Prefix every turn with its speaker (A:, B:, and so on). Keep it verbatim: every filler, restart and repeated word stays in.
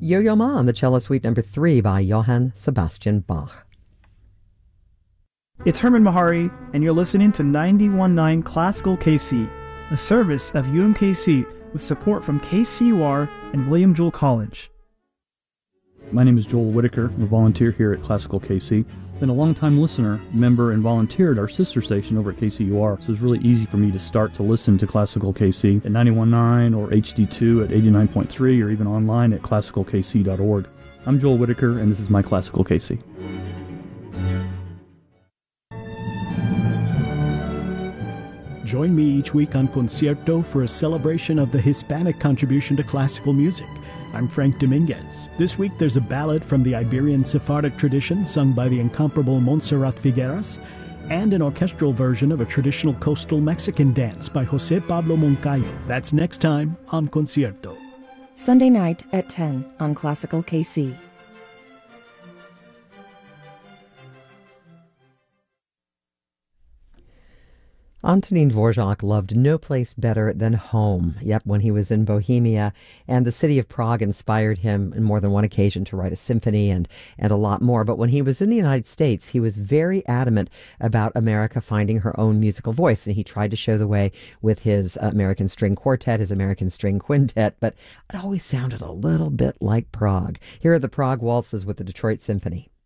A: Yo-Yo Ma on the cello suite number three by Johann Sebastian Bach.
B: It's Herman Mahari, and you're listening to ninety-one point nine Classical K C, a service of U M K C with support from K C U R and William Jewell College.
C: My name is Joel Whitaker. I'm a volunteer here at Classical K C. Been a long-time listener, member, and volunteer at our sister station over at K C U R, so it's really easy for me to start to listen to Classical K C at ninety-one point nine or H D two at eighty-nine point three or even online at classical k c dot org. I'm Joel Whitaker, and this is my Classical K C.
D: Join me each week on Concierto for a celebration of the Hispanic contribution to classical music. I'm Frank Dominguez. This week there's a ballad from the Iberian Sephardic tradition sung by the incomparable Montserrat Figueras, and an orchestral version of a traditional coastal Mexican dance by José Pablo Moncayo. That's next time on Concierto.
E: Sunday night at ten on Classical K C.
A: Antonin Dvorak loved no place better than home. Yep, when he was in Bohemia, and the city of Prague inspired him on more than one occasion to write a symphony and, and a lot more. But when he was in the United States, he was very adamant about America finding her own musical voice, and he tried to show the way with his American String Quartet, his American String Quintet, but it always sounded a little bit like Prague. Here are the Prague Waltzes with the Detroit Symphony.